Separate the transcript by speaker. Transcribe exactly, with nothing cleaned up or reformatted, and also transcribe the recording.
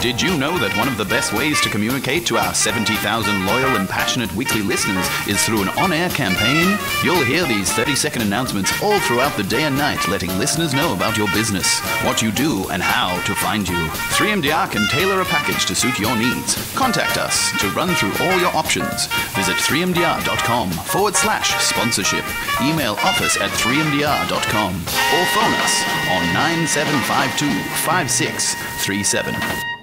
Speaker 1: Did you know that one of the best ways to communicate to our seventy thousand loyal and passionate weekly listeners is through an on-air campaign? You'll hear these thirty-second announcements all throughout the day and night, letting listeners know about your business, what you do, and how to find you. three M D R can tailor a package to suit your needs. Contact us to run through all your options. Visit three M D R dot com forward slash sponsorship. Email office at three M D R dot com or phone us on nine seven five two five six three seven.